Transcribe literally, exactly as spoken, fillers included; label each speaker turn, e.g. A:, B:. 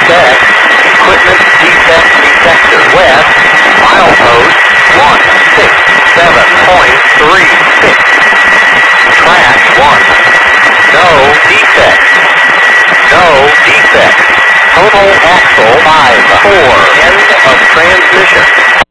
A: check. Equipment defect detector. West, milepost one six seven point three six. Track one. No defects. No defects. Total axle five four. End of transmission.